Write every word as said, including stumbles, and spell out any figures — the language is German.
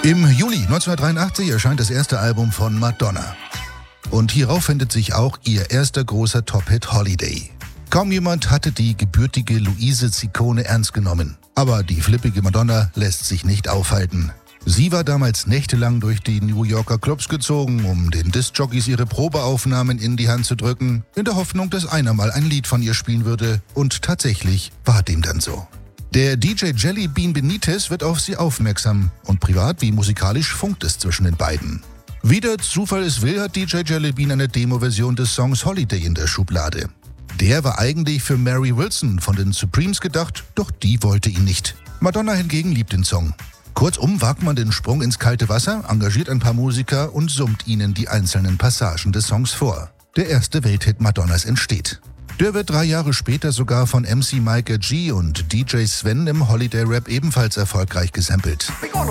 Im Juli neunzehnhundertdreiundachtzig erscheint das erste Album von Madonna. Und hierauf findet sich auch ihr erster großer Top-Hit Holiday. Kaum jemand hatte die gebürtige Luise Ciccone ernst genommen. Aber die flippige Madonna lässt sich nicht aufhalten. Sie war damals nächtelang durch die New Yorker Clubs gezogen, um den Diskjockeys ihre Probeaufnahmen in die Hand zu drücken, in der Hoffnung, dass einer mal ein Lied von ihr spielen würde. Und tatsächlich war dem dann so. Der D J Jelly Bean Benitez wird auf sie aufmerksam und privat wie musikalisch funkt es zwischen den beiden. Wie der Zufall es will, hat D J Jelly Bean eine Demo-Version des Songs Holiday in der Schublade. Der war eigentlich für Mary Wilson von den Supremes gedacht, doch die wollte ihn nicht. Madonna hingegen liebt den Song. Kurzum wagt man den Sprung ins kalte Wasser, engagiert ein paar Musiker und summt ihnen die einzelnen Passagen des Songs vor. Der erste Welthit Madonnas entsteht. Der wird drei Jahre später sogar von M C Micah G und D J Sven im Holiday Rap ebenfalls erfolgreich gesampelt.